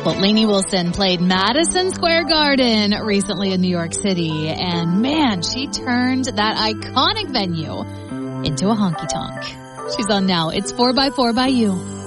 Well, Lainey Wilson played Madison Square Garden recently in New York City, and man, she turned that iconic venue into a honky-tonk. She's on now. It's 4x4 by You.